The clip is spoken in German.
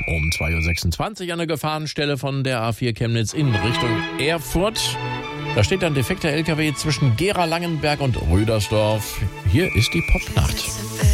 Um 2.26 Uhr an der Gefahrenstelle von der A4 Chemnitz in Richtung Erfurt. Da steht ein defekter LKW zwischen Gera-Langenberg und Rüdersdorf. Hier ist die Popnacht.